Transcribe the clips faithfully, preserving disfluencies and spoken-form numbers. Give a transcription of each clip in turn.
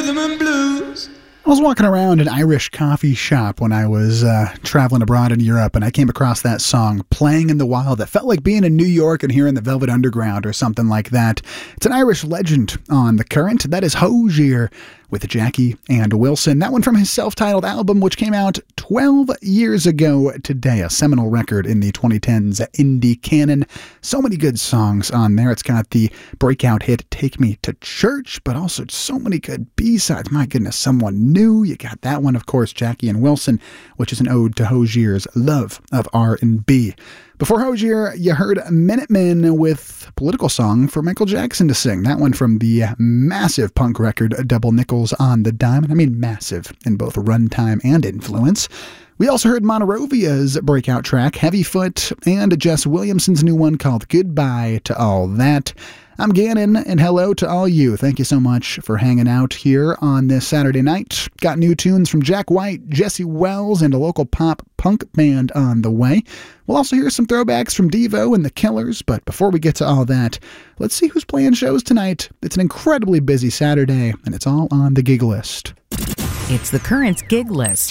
rhythm and blues. I was walking around an Irish coffee shop when I was uh, traveling abroad in Europe, and I came across that song, Playing in the Wild, that felt like being in New York and hearing the Velvet Underground or something like that. It's an Irish legend on The Current. That is Hozier with Jackie and Wilson. That one from his self-titled album, which came out twelve years ago today, a seminal record in the twenty tens indie canon. So many good songs on there. It's got the breakout hit Take Me to Church, but also so many good B-sides. My goodness, Someone New. You got that one, of course, Jackie and Wilson, which is an ode to Hozier's love of R and B. Before Hozier, you heard Minutemen with Political Song for Michael Jackson to sing. That one from the massive punk record Double Nickels on the Dime. I mean massive in both runtime and influence. We also heard Monrovia's breakout track, Heavyfoot, and Jess Williamson's new one called Goodbye to All That. I'm Gannon, and hello to all you. Thank you so much for hanging out here on this Saturday night. Got new tunes from Jack White, Jesse Wells, and a local pop punk band on the way. We'll also hear some throwbacks from Devo and The Killers, but before we get to all that, let's see who's playing shows tonight. It's an incredibly busy Saturday, and it's all on the gig list. It's The Current's gig list.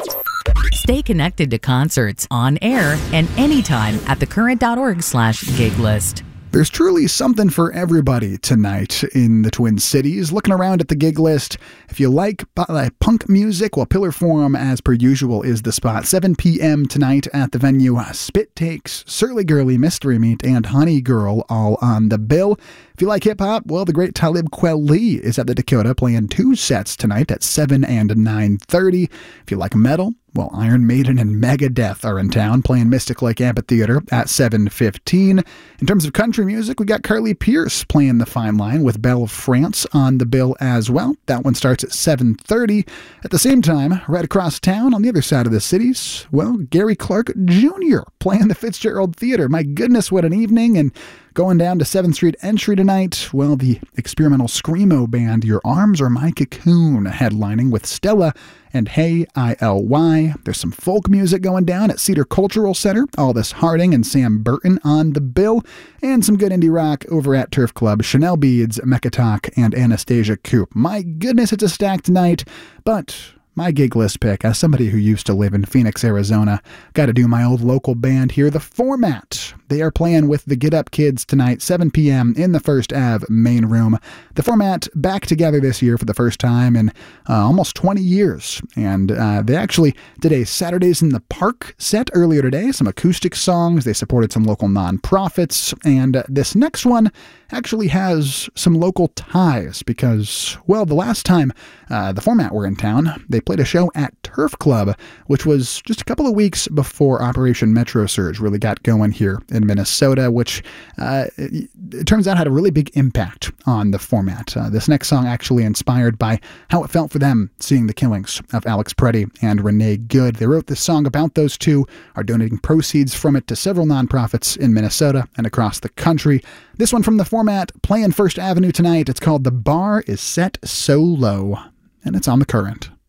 Stay connected to concerts on air and anytime at thecurrent.org slash gig list. There's truly something for everybody tonight in the Twin Cities. Looking around at the gig list, if you like uh, punk music, well, Pillar Forum, as per usual, is the spot. seven p.m. tonight at the venue. Spit Takes, Surly Girly, Mystery Meat, and Honey Girl all on the bill. If you like hip-hop, well, the great Talib Kweli is at the Dakota playing two sets tonight at seven and nine thirty. If you like metal, well, Iron Maiden and Megadeth are in town playing Mystic Lake Amphitheater at seven fifteen. In terms of country music, we got Carly Pearce playing the fine line with Belle of France on the bill as well. That one starts at seven thirty. At the same time, right across town on the other side of the cities, well, Gary Clark Junior playing the Fitzgerald Theater. My goodness, what an evening. And going down to seventh Street Entry tonight, well, the experimental screamo band Your Arms Are My Cocoon headlining with Stella and Hey I L Y. There's some folk music going down at Cedar Cultural Center. Aldous Harding and Sam Burton on the bill. And some good indie rock over at Turf Club. Chanel Beads, Mekatok, and Anastasia Coop. My goodness, it's a stacked night, but my gig list pick, as somebody who used to live in Phoenix, Arizona, got to do my old local band here, The Format. They are playing with the Get Up Kids tonight, seven p.m. in the First Ave main room. The Format back together this year for the first time in uh, almost twenty years. And uh, they actually did a Saturdays in the Park set earlier today, some acoustic songs. They supported some local nonprofits. And uh, this next one actually has some local ties because, well, the last time uh, The Format were in town, they played a show at Turf Club, which was just a couple of weeks before Operation Metro Surge really got going here in Minnesota, which uh, it, it turns out had a really big impact on The Format. Uh, this next song actually inspired by how it felt for them seeing the killings of Alex Preddy and Renee Good. They wrote this song about those two, are donating proceeds from it to several nonprofits in Minnesota and across the country. This one from The Format, playing First Avenue tonight. It's called The Bar Is Set So Low, and it's on The Current.